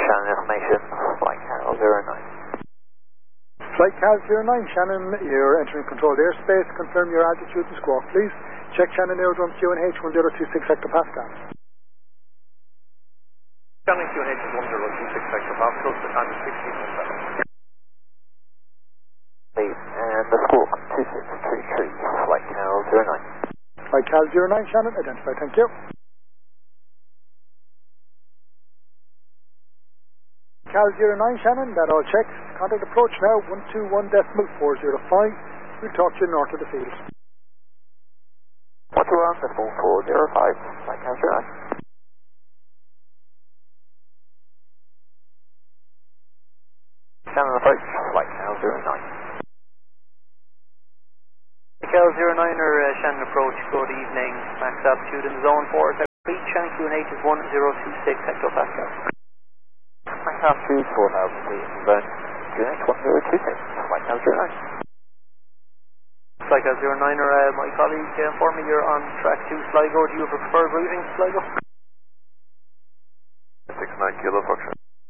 Shannon information, flight Cal 09. Flight Cal 09, Shannon, you're entering controlled airspace. Confirm your altitude and squawk, please. Check Shannon Aerodrome QNH 1026 hectopascals. Shannon QNH is 1026 hectopascals, the time is 16:07. Please, and the squawk 2633, flight Cal 09. Flight Cal 09, Shannon, identify, thank you. Cal 09, Shannon, that all checks. Contact approach now, 121.405. We'll talk to you north of the field. 121.405, flight Cal 09. Shannon approach, flight Cal 09. Cal 09er, Shannon approach, good evening. Max altitude in zone 4, Shannon QNH is 1026 hectopascals. Max altitude 4,000 feet, zone QNH 1026, flight Cal 09. Flight Cal 09er, my colleague informed me you're on track to Sligo. Do you have a preferred routing to Sligo? 69 kilo function.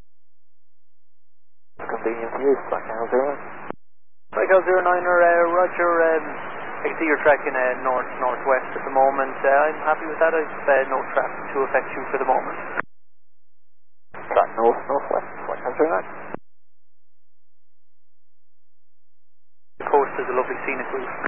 Convenient for you, flight Cal 09. Flight Cal 09er, Roger, I can see you're tracking north-northwest at the moment. I'm happy with that. I've no traffic to affect you for the moment. Track north-northwest, flight Cal 09. The coast is a lovely scenic route.